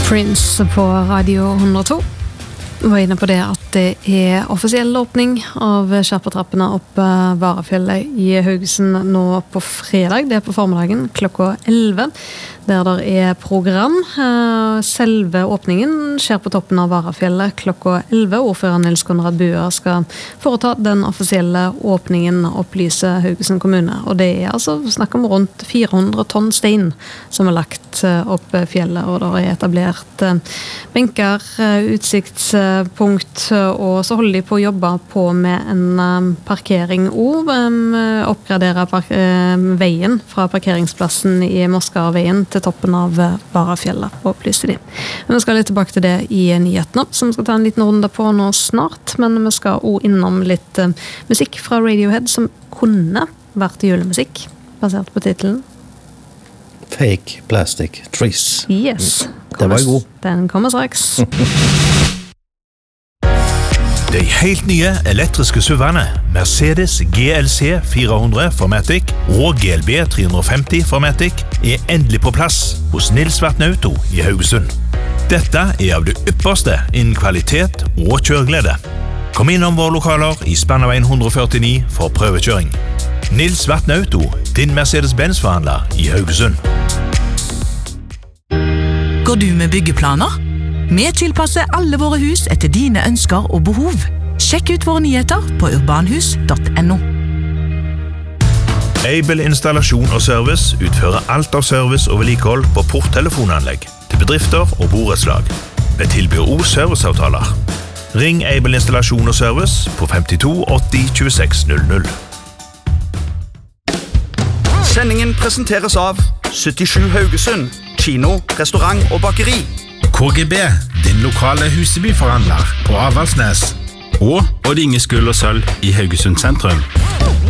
Prince på Radio 102. Var inne på det at det offisiell åpning av Skjerpetrappene opp Varafjellet i Haugesund nå på fredag. Det på formiddagen klokka 11, der der program. Selve åpningen skjer på toppen av Varafjellet klokka 11. Ordfører Nils Konrad Buer skal foreta den offisielle åpningen, opplyse Haugesund kommune. Og det altså snakk om rundt 400 tonn stein som lagt opp fjellet, og der etablert benker, utsiktspunkt, og så holder de på å jobbe på med en parkering og oppgradere veien fra parkeringsplassen i Moskarveien til toppen av Varafjellet, opplyste de. Men vi skal litt tilbake til det i nyhetene, som vi skal ta en liten runde på nå snart, men vi skal også innom litt musikk fra Radiohead som kunne vært julemusikk, basert på titelen Fake Plastic Trees. Yes. Den var god. Den kommer straks. De helt nye elektriske SUV-ene Mercedes GLC 400 Formatic og GLB 350 Formatic endelig på plass hos Nils Vatne Auto i Haugesund. Dette av det ypperste innen kvalitet og kjøreglede. Kom innom våre lokaler i Spanneveien 149 for prøvekjøring. Nils Vatne Auto, din Mercedes-Benz-forhandler i Haugesund. Går du med byggeplaner? Vi tilpasser alle våre hus etter dine ønsker og behov. Sjekk ut våre nyheter på urbanhus.no. Aibel installasjon og service utfører alt av service og vedlikehold på porttelefonanlegg til bedrifter og borettslag. Vi tilbyr også serviceavtaler. Ring Aibel installasjon og service på 52 80 26 00. Sendingen presenteres av 77 Haugesund, kino, restaurant og bakeri. KGB, din lokale Husebyforhandler på Avaldsnes. Og Odd Inge Skull og Sølv i Haugesund sentrum.